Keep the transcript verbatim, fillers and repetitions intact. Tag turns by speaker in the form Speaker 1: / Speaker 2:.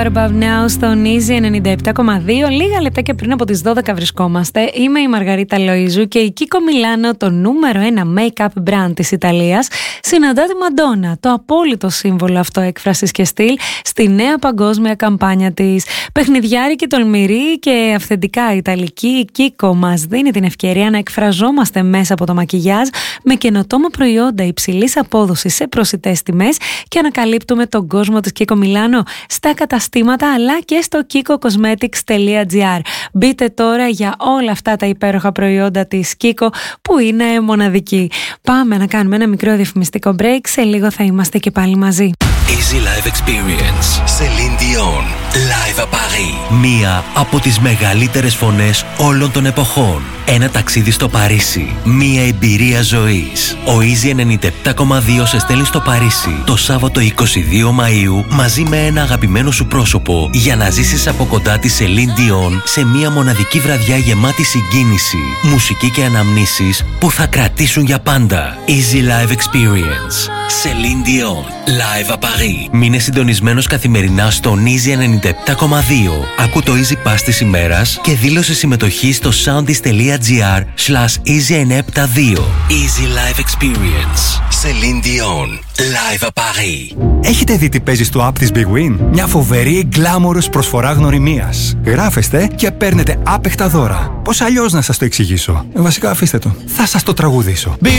Speaker 1: About now στον Easy ενενήντα επτά κόμμα δύο. Λίγα λεπτά και πριν από τις δώδεκα βρισκόμαστε. Είμαι η Μαργαρίτα Λοΐζου και η Kiko Milano, το νούμερο ένα make-up brand της Ιταλίας, συναντά τη Μαντόνα, το απόλυτο σύμβολο αυτοέκφρασης και στυλ, στη νέα παγκόσμια καμπάνια της. Παιχνιδιάρικη, τολμηρή και αυθεντικά ιταλική, η Kiko μας δίνει την ευκαιρία να εκφραζόμαστε μέσα από το μακιγιάζ με καινοτόμα προϊόντα υψηλής απόδοσης σε προσιτές τιμές και ανακαλύπτουμε τον κόσμο της Kiko Milano στα καταστήματα αλλά και στο kiko cosmetics τελεία gr. Μπείτε τώρα για όλα αυτά τα υπέροχα προϊόντα της Kiko που είναι μοναδική. Πάμε να κάνουμε ένα μικρό διαφημιστικό break. Σε λίγο θα είμαστε και πάλι μαζί.
Speaker 2: Easy Live Experience. Celine Dion. Live à Paris. Μία από τις μεγαλύτερες φωνές όλων των εποχών. Ένα ταξίδι στο Παρίσι. Μία εμπειρία ζωής. Ο Easy ενενήντα επτά κόμμα δύο σε στέλνει στο Παρίσι το Σάββατο είκοσι δύο Μαΐου μαζί με ένα αγαπημένο σου πρόσωπο για να ζήσεις από κοντά τη Celine Dion σε μία μοναδική βραδιά γεμάτη συγκίνηση, μουσική και αναμνήσεις που θα κρατήσουν για πάντα. Easy Live Experience. Celine Dion. Live à Paris. Μείνε συντονισμένος καθημερινά στον Easy ενενήντα επτά κόμμα δύο. Ακού το Easy Pass της ημέρας και δήλωσε συμμετοχή στο soundis τελεία gr slash easy εννιακόσια εβδομήντα δύο. Easy Live Experience. Celine Dion. Live à Paris.
Speaker 3: Έχετε δει τι παίζει στο app της Big Win? Μια φοβερή γκλάμορος προσφορά γνωριμίας. Γράφεστε και παίρνετε άπεχτα δώρα. Πώς αλλιώς να σας το εξηγήσω? Ε, βασικά αφήστε το. Θα σας το τραγουδήσω.